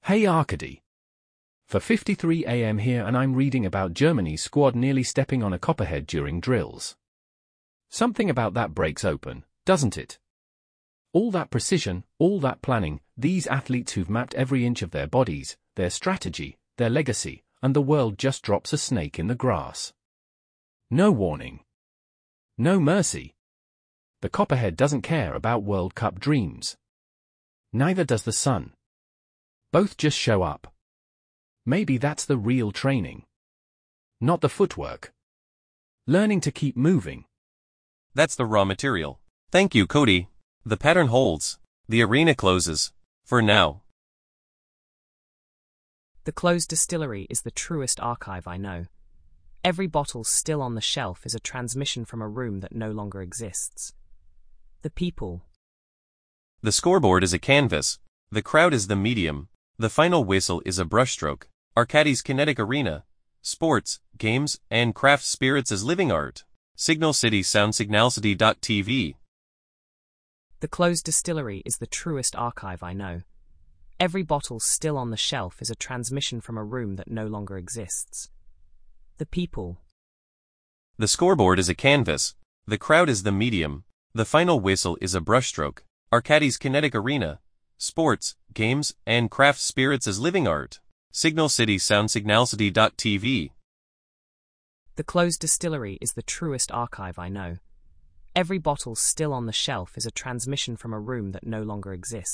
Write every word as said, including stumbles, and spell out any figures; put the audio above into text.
Hey Arkady. For fifty-three A M here and I'm reading about Germany's squad nearly stepping on a copperhead during drills. Something about that breaks open, doesn't it? All that precision, all that planning, these athletes who've mapped every inch of their bodies, their strategy, their legacy, and the world just drops a snake in the grass. No warning. No mercy. The copperhead doesn't care about World Cup dreams. Neither does the sun. Both just show up. Maybe that's the real training. Not the footwork. Learning to keep moving. That's the raw material. Thank you, Cody. The pattern holds. The arena closes. For now. The closed distillery is the truest archive I know. Every bottle still on the shelf is a transmission from a room that no longer exists. The people. The scoreboard is a canvas. The crowd is the medium. The final whistle is a brushstroke. Arkady's kinetic arena. Sports, games, and craft spirits as living art. Signal City Sound Signalcity dot T V. The closed distillery is the truest archive I know. Every bottle still on the shelf is a transmission from a room that no longer exists. The people. The scoreboard is a canvas. The crowd is the medium. The final whistle is a brushstroke. Arkady's kinetic arena. Sports, games, and craft spirits as living art. Signal City Sound Signalcity dot T V. The closed distillery is the truest archive I know. Every bottle still on the shelf is a transmission from a room that no longer exists.